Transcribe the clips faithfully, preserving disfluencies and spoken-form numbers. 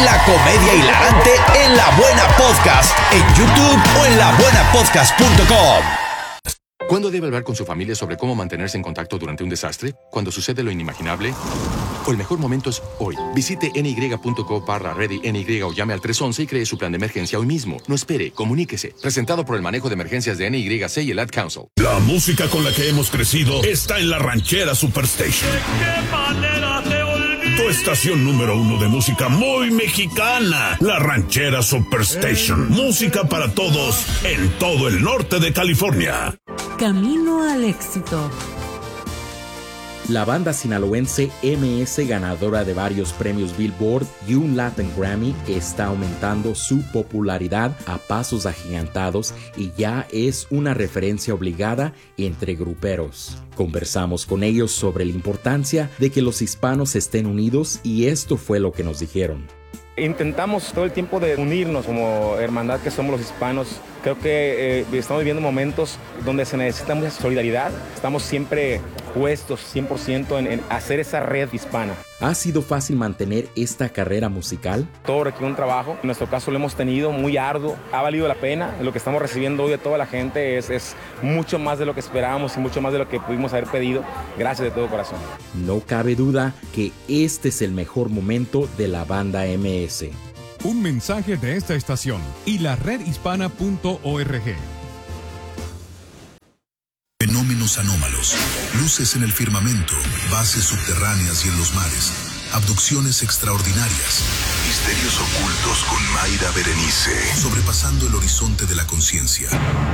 La comedia hilarante en La Buena Podcast, en YouTube o en la buena podcast punto com. ¿Cuándo debe hablar con su familia sobre cómo mantenerse en contacto durante un desastre? ¿Cuando sucede lo inimaginable? O el mejor momento es hoy. Visite ny.co barra ready ny o llame al tres once y cree su plan de emergencia hoy mismo. No espere, comuníquese. Presentado por el manejo de emergencias de N Y C y el Ad Council. La música con la que hemos crecido está en la Ranchera Superstation. ¿De qué manera te olvido? Tu estación número uno de música muy mexicana. La Ranchera Superstation. Música para todos en todo el norte de California. Camino al éxito. La banda sinaloense M S, ganadora de varios premios Billboard y un Latin Grammy, está aumentando su popularidad a pasos agigantados y ya es una referencia obligada entre gruperos. Conversamos con ellos sobre la importancia de que los hispanos estén unidos y esto fue lo que nos dijeron. Intentamos todo el tiempo de unirnos como hermandad que somos los hispanos. Creo que eh, estamos viviendo momentos donde se necesita mucha solidaridad. Estamos siempre puestos cien por ciento en, en hacer esa red hispana. ¿Ha sido fácil mantener esta carrera musical? Todo requiere un trabajo. En nuestro caso lo hemos tenido muy arduo. Ha valido la pena. Lo que estamos recibiendo hoy de toda la gente es, es mucho más de lo que esperábamos y mucho más de lo que pudimos haber pedido. Gracias de todo corazón. No cabe duda que este es el mejor momento de la banda M S. Un mensaje de esta estación y la red hispana punto org. Fenómenos anómalos, luces en el firmamento, bases subterráneas y en los mares, abducciones extraordinarias, misterios ocultos con Mayra Berenice, sobrepasando el horizonte de la conciencia.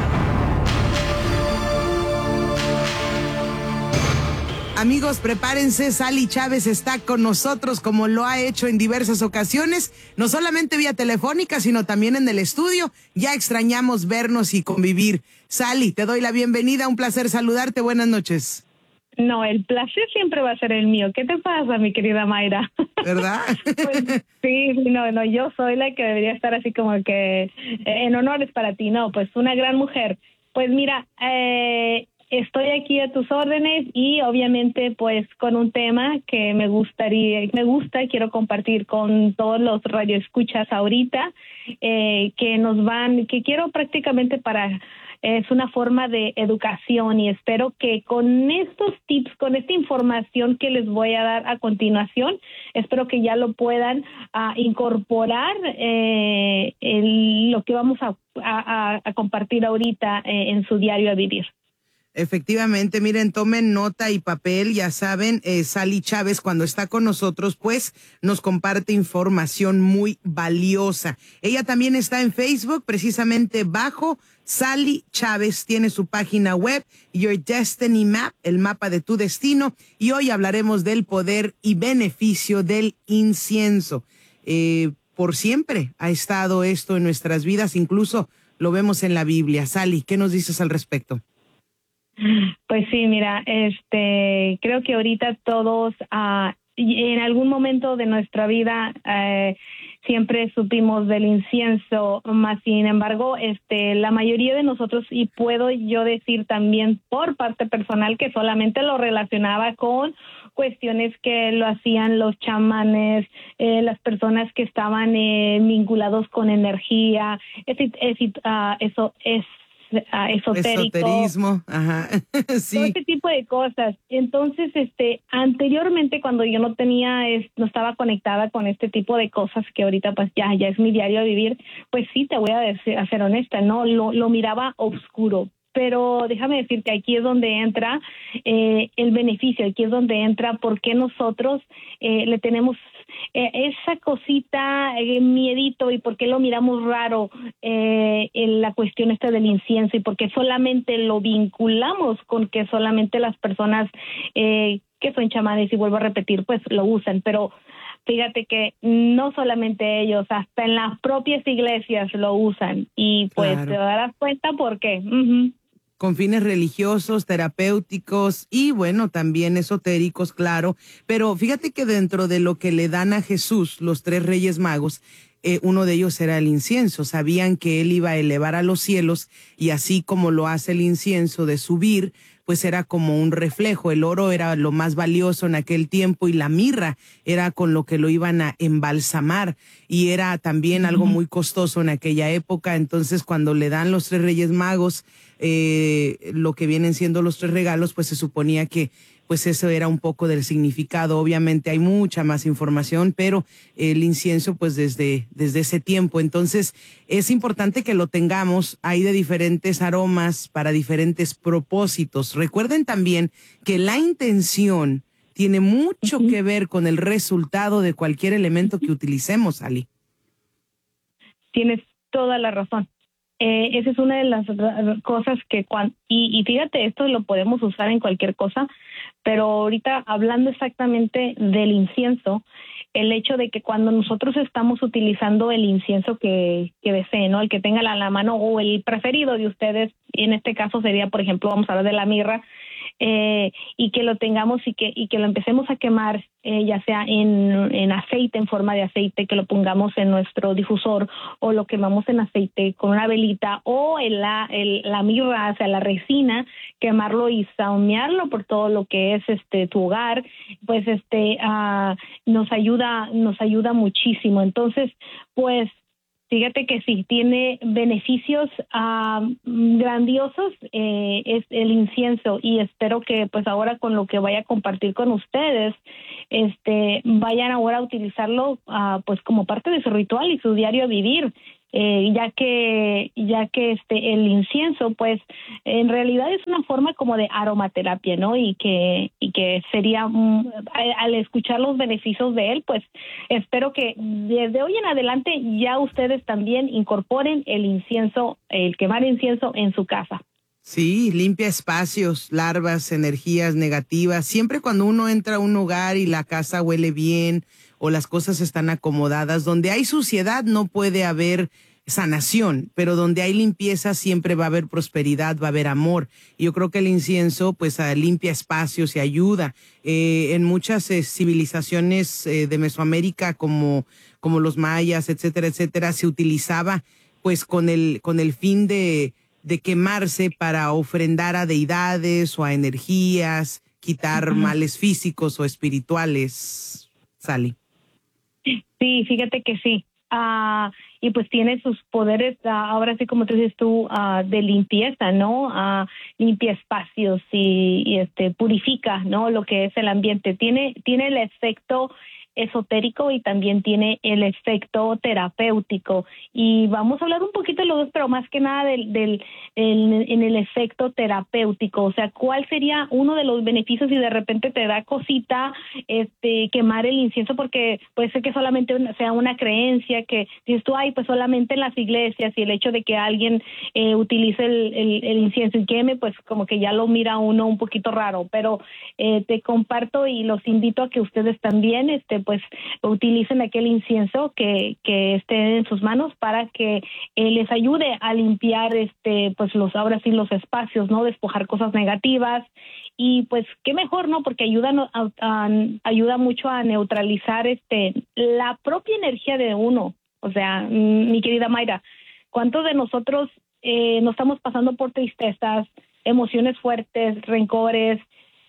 Amigos, prepárense, Sally Chávez está con nosotros como lo ha hecho en diversas ocasiones, no solamente vía telefónica, sino también en el estudio. Ya extrañamos vernos y convivir. Sally, te doy la bienvenida, un placer saludarte, buenas noches. No, el placer siempre va a ser el mío. ¿Qué te pasa, mi querida Mayra? ¿Verdad? Pues, sí, no, no, yo soy la que debería estar así como que eh, en honores para ti. No, pues una gran mujer. Pues mira, eh... estoy aquí a tus órdenes y obviamente pues con un tema que me gustaría, me gusta y quiero compartir con todos los radioescuchas ahorita, eh, que nos van, que quiero prácticamente para, es una forma de educación y espero que con estos tips, con esta información que les voy a dar a continuación, espero que ya lo puedan uh, incorporar eh, en lo que vamos a, a, a compartir ahorita eh, en su diario a vivir. Efectivamente, miren, tomen nota y papel, ya saben, eh, Sally Chávez cuando está con nosotros, pues nos comparte información muy valiosa. Ella también está en Facebook, precisamente bajo Sally Chávez, tiene su página web, Your Destiny Map, el mapa de tu destino, y hoy hablaremos del poder y beneficio del incienso. Eh, por siempre ha estado esto en nuestras vidas, incluso lo vemos en la Biblia. Sally, ¿qué nos dices al respecto? Pues sí, mira, este, creo que ahorita todos, uh, en algún momento de nuestra vida, uh, siempre supimos del incienso, más sin embargo, este, la mayoría de nosotros, y puedo yo decir también por parte personal, que solamente lo relacionaba con cuestiones que lo hacían los chamanes, eh, las personas que estaban eh, vinculados con energía, es, es, uh, eso es Uh, esotérico, esoterismo, ajá, sí. Todo este tipo de cosas. Entonces, este, anteriormente cuando yo no tenía, es, no estaba conectada con este tipo de cosas que ahorita pues ya, ya es mi diario de vivir, pues sí, te voy a, decir, a ser honesta, no, lo, lo miraba oscuro. Pero déjame decirte, aquí es donde entra eh, el beneficio, aquí es donde entra por qué nosotros eh, le tenemos eh, esa cosita, eh, miedito, y por qué lo miramos raro eh, en la cuestión esta del incienso, y por qué solamente lo vinculamos con que solamente las personas eh, que son chamanes, y vuelvo a repetir, pues lo usan, pero fíjate que no solamente ellos, hasta en las propias iglesias lo usan, y pues claro, te darás cuenta por qué. Uh-huh. Con fines religiosos, terapéuticos y bueno, también esotéricos, claro. Pero fíjate que dentro de lo que le dan a Jesús los tres reyes magos, eh, uno de ellos era el incienso. Sabían que él iba a elevar a los cielos y así como lo hace el incienso de subir, pues era como un reflejo. El oro era lo más valioso en aquel tiempo y la mirra era con lo que lo iban a embalsamar y era también algo muy costoso en aquella época. Entonces, cuando le dan los tres Reyes Magos eh, lo que vienen siendo los tres regalos, pues se suponía que pues eso era un poco del significado. Obviamente hay mucha más información, pero el incienso pues desde, desde ese tiempo. Entonces es importante que lo tengamos. Hay de diferentes aromas para diferentes propósitos. Recuerden también que la intención tiene mucho uh-huh. que ver con el resultado de cualquier elemento que utilicemos, Ali. Tienes toda la razón. Eh, esa es una de las cosas que cuando, y, y fíjate, esto lo podemos usar en cualquier cosa, pero ahorita hablando exactamente del incienso, el hecho de que cuando nosotros estamos utilizando el incienso que, que deseen, ¿no? El que tenga a la mano o el preferido de ustedes, en este caso sería, por ejemplo, vamos a hablar de la mirra, eh, y que lo tengamos y que y que lo empecemos a quemar, eh, ya sea en, en aceite, en forma de aceite, que lo pongamos en nuestro difusor o lo quemamos en aceite con una velita o en la, el, la mirra, o sea, la resina, quemarlo y saumearlo por todo lo que es este tu hogar, pues este uh, nos ayuda, nos ayuda muchísimo. Entonces, pues, fíjate que sí, tiene beneficios uh, grandiosos eh, es el incienso y espero que pues ahora con lo que vaya a compartir con ustedes, este vayan ahora a utilizarlo uh, pues como parte de su ritual y su diario vivir. Eh, ya que ya que este el incienso pues en realidad es una forma como de aromaterapia, ¿no? Y que y que sería um, al, al escuchar los beneficios de él, pues espero que desde hoy en adelante ya ustedes también incorporen el incienso, el quemar incienso en su casa. Sí, limpia espacios, larvas, energías negativas. Siempre cuando uno entra a un hogar y la casa huele bien o las cosas están acomodadas, donde hay suciedad no puede haber sanación, pero donde hay limpieza siempre va a haber prosperidad, va a haber amor. Y yo creo que el incienso pues limpia espacios y ayuda. Eh, en muchas eh, civilizaciones eh, de Mesoamérica como, como los mayas, etcétera, etcétera, se utilizaba pues con el, con el fin de de quemarse para ofrendar a deidades o a energías, quitar uh-huh. males físicos o espirituales. Sally. Sí, fíjate que sí. Uh, y pues tiene sus poderes, uh, ahora sí como tú dices tú, uh, de limpieza, ¿no? Uh, limpia espacios y, y este purifica, ¿no? Lo que es el ambiente. Tiene, tiene el efecto esotérico y también tiene el efecto terapéutico y vamos a hablar un poquito de los dos, pero más que nada del, del el, en el efecto terapéutico, o sea, cuál sería uno de los beneficios si de repente te da cosita este quemar el incienso, porque puede ser que solamente una, sea una creencia que dices tú, ay, pues solamente en las iglesias, y el hecho de que alguien eh, utilice el, el, el incienso y queme, pues como que ya lo mira uno un poquito raro, pero eh, te comparto y los invito a que ustedes también este pues utilicen aquel incienso que, que esté en sus manos para que eh, les ayude a limpiar este pues los ahora sí los espacios, ¿no? Despojar cosas negativas y pues qué mejor, ¿no? Porque ayuda a, a, ayuda mucho a neutralizar este la propia energía de uno. O sea, mi querida Mayra, ¿cuántos de nosotros eh, nos estamos pasando por tristezas, emociones fuertes, rencores,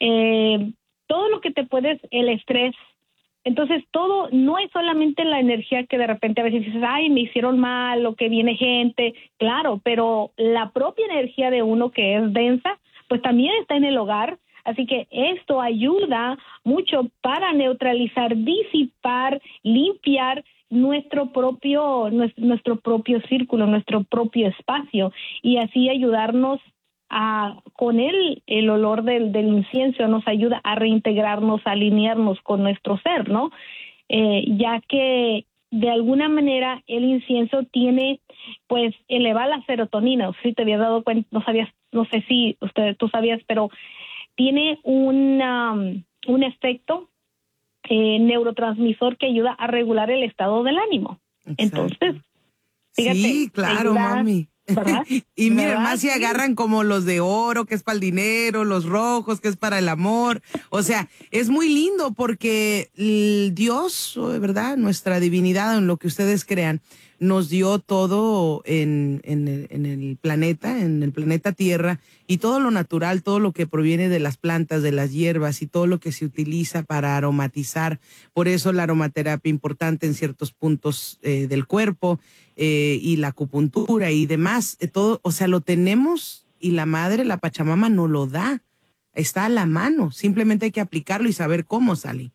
eh, todo lo que te puedes, el estrés? Entonces, todo no es solamente la energía que de repente a veces dices, ay, me hicieron mal o que viene gente, claro, pero la propia energía de uno que es densa, pues también está en el hogar. Así que esto ayuda mucho para neutralizar, disipar, limpiar nuestro propio, nuestro, nuestro propio círculo, nuestro propio espacio y así ayudarnos a, con él, el olor del, del incienso nos ayuda a reintegrarnos, a alinearnos con nuestro ser, ¿no? Eh, ya que de alguna manera el incienso tiene, pues, eleva la serotonina. Si te habías dado cuenta, no sabías, no sé si usted, tú sabías, pero tiene una, un efecto eh, neurotransmisor que ayuda a regular el estado del ánimo. Exacto. Entonces, fíjate. Sí, claro, ayuda, mami. ¿verdad? Y miren, ¿verdad? más si agarran como los de oro, que es para el dinero, los rojos, que es para el amor. O sea, es muy lindo porque el Dios, ¿verdad? Nuestra divinidad, en lo que ustedes crean, nos dio todo en, en, el, en el planeta, en el planeta Tierra, y todo lo natural, todo lo que proviene de las plantas, de las hierbas y todo lo que se utiliza para aromatizar. Por eso la aromaterapia importante en ciertos puntos eh, del cuerpo, eh, y la acupuntura y demás, eh, todo, o sea, lo tenemos y la madre, la Pachamama, nos lo da. Está a la mano, simplemente hay que aplicarlo y saber cómo, Sally.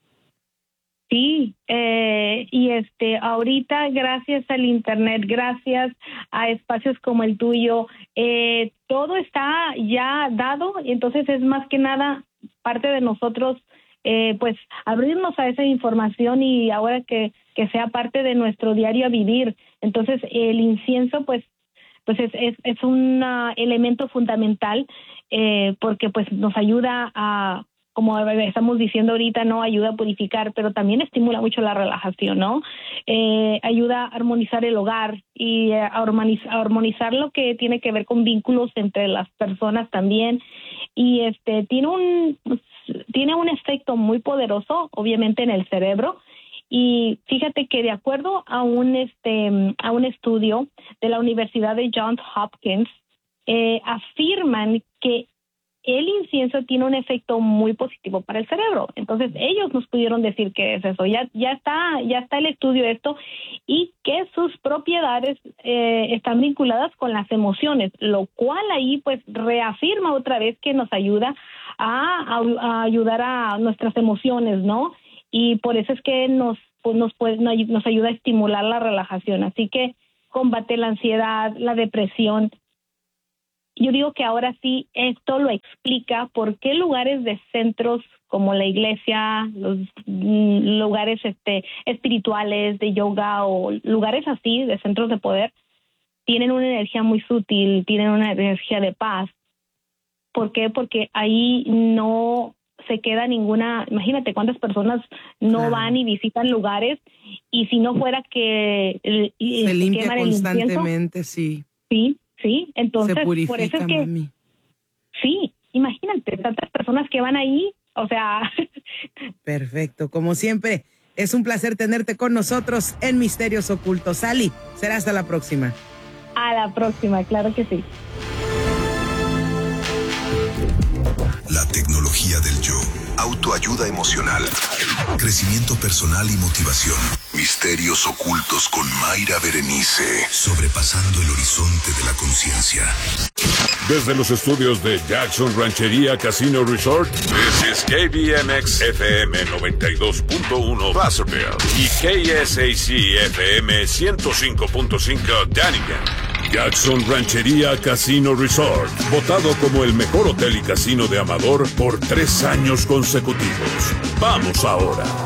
Sí, eh, y este, ahorita gracias al internet, gracias a espacios como el tuyo, eh, todo está ya dado, y entonces es más que nada parte de nosotros, eh, pues abrirnos a esa información y ahora que, que sea parte de nuestro diario vivir. Entonces el incienso, pues, pues es, es, es un uh, elemento fundamental, eh, porque pues nos ayuda a, como estamos diciendo ahorita, no ayuda a purificar, pero también estimula mucho la relajación, ¿no? Eh, ayuda a armonizar el hogar y a armonizar, a armonizar lo que tiene que ver con vínculos entre las personas también. Y este tiene un tiene un efecto muy poderoso, obviamente, en el cerebro. Y fíjate que de acuerdo a un este a un estudio de la Universidad de Johns Hopkins, eh, afirman que el incienso tiene un efecto muy positivo para el cerebro. Entonces ellos nos pudieron decir qué es eso. Ya ya está ya está el estudio de esto, y que sus propiedades eh, están vinculadas con las emociones, lo cual ahí pues reafirma otra vez que nos ayuda a, a, a ayudar a nuestras emociones, ¿no? Y por eso es que nos pues, nos puede, nos ayuda a estimular la relajación. Así que combate la ansiedad, la depresión. Yo digo que ahora sí esto lo explica por qué lugares de centros como la iglesia, los mm, lugares este espirituales de yoga o lugares así de centros de poder tienen una energía muy sutil, tienen una energía de paz. ¿Por qué? Porque ahí no se queda ninguna, imagínate cuántas personas no claro. van y visitan lugares, y si no fuera que eh, se limpia constantemente, sí. Sí. Sí, entonces, se purifica, por eso es que, mami. Sí, imagínate, tantas personas que van ahí, o sea. Perfecto, como siempre, es un placer tenerte con nosotros en Misterios Ocultos. Sally, será hasta la próxima. A la próxima, claro que sí. La tecnología del yo, autoayuda emocional, crecimiento personal y motivación. Misterios Ocultos con Mayra Berenice, sobrepasando el horizonte de la conciencia. Desde los estudios de Jackson Ranchería Casino Resort, this is K B M X F M noventa y dos punto uno Placerville y K S A C F M ciento cinco punto cinco Dunnigan. Jackson Ranchería Casino Resort, votado como el mejor hotel y casino de Amador por tres años consecutivos. Vamos ahora.